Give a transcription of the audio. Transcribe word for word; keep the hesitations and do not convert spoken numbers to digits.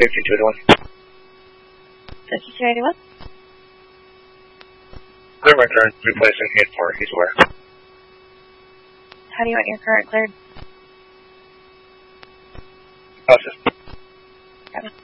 fifty-two eighty-one. fifty-two eighty-one? Clear my current, replacing eight four, he's aware. How do you want your current cleared? Process. Got it.